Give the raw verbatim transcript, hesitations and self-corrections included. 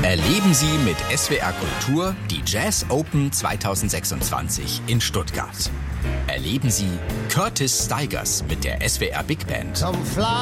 Erleben Sie mit S W R Kultur die Jazz Open zweitausendsechsundzwanzig in Stuttgart. Erleben Sie Curtis Stigers mit der S W R Big Band. Some fly